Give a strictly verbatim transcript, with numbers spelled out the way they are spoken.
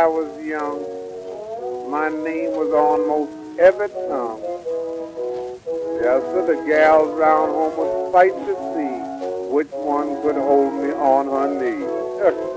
I was young, my name was on most every tongue. Yes, sir, the gals round home would fight to see which one could hold me on her knee.